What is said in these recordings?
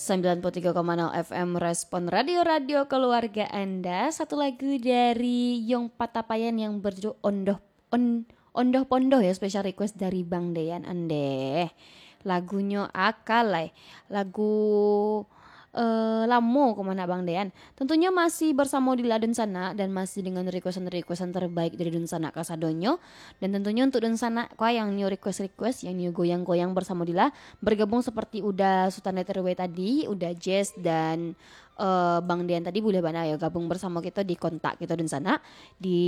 93,0 FM Respon Radio Keluarga Anda. Satu lagu dari Yong Patapayan yang berjudul Ondoh Pondoh ya, special request dari Bang Deyan Ande. Lagunya Akalai, lagu Lamo kemana Bang Deyan. Tentunya masih bersama Dila Dunsana dan masih dengan requestan terbaik dari Dunsana Kasadonyo. Dan tentunya untuk Dunsana kau yang new request yang new goyang-goyang bersama Dila bergabung seperti udah Sultan Letterway tadi, udah Jess dan Bang Deyan tadi, boleh banget ya gabung bersama kita di kontak kita Dunsana di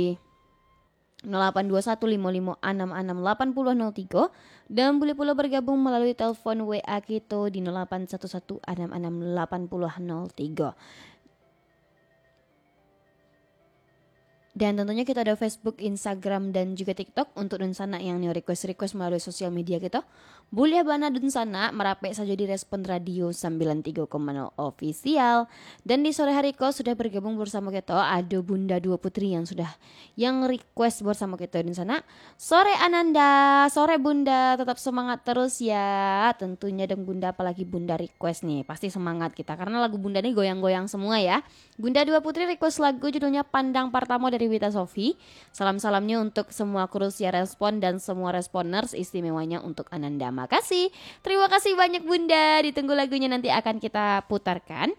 082155668003 dan boleh pula bergabung melalui telepon WA kita di 0811668003. Dan tentunya kita ada Facebook, Instagram, dan juga TikTok untuk Dunsana yang new request melalui sosial media kita. Boleh bana Dunsana merapek saja di Respon Radio 93,0 official. Dan di sore hari kau sudah bergabung bersama kita ada Bunda Dua Putri yang request bersama kita Dunsana. Sore Ananda, sore Bunda, tetap semangat terus ya. Tentunya dan Bunda, apalagi Bunda request nih, pasti semangat kita karena lagu Bunda nih goyang-goyang semua ya. Bunda Dua Putri request lagu judulnya Pandang Partamo dari Wita Sofi. Salam-salamnya untuk semua kru Siar Respon dan semua responers, istimewanya untuk Ananda. Makasih. Terima kasih banyak Bunda. Ditunggu lagunya nanti akan kita putarkan.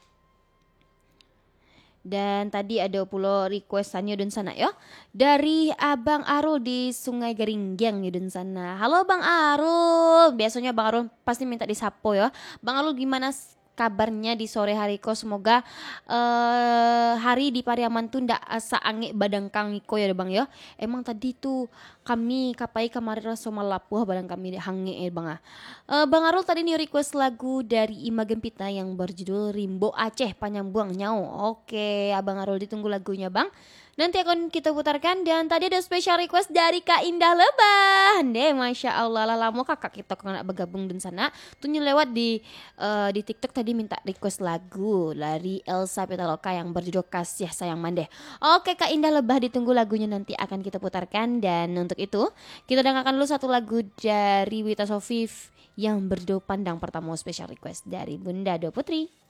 Dan tadi ada pula requestannya Dunsana ya dari Abang Arul di Sungai Geringgeng ya Dunsana. Halo Bang Arul. Biasanya Bang Arul pasti minta disapo ya. Bang Arul gimana kabarnya di sore hari ko? Semoga hari di Pariaman tuh ndak asa angin badang kangiko ya Bang ya. Emang tadi tuh kami kapai kemarin sama lapuh badang kami hange Bang. Bang Arul tadi nih request lagu dari Ima Gempita yang berjudul Rimbo Aceh Panyambuang Nyau. Oke, Abang Arul ditunggu lagunya Bang. Nanti akan kita putarkan. Dan tadi ada special request dari Kak Indah Lebah. Deh, Masya Allah lah lama kakak kita kena bergabung di sana. Tuh lewat di TikTok tadi minta request lagu dari Elsa Pitaloka yang berjudul Kasih Sayang Mandeh. Oke Kak Indah Lebah, ditunggu lagunya nanti akan kita putarkan. Dan untuk itu kita dengarkan dulu satu lagu dari Wita Sofi yang berjudul Pandang Partamo, special request dari Bunda Dua Putri.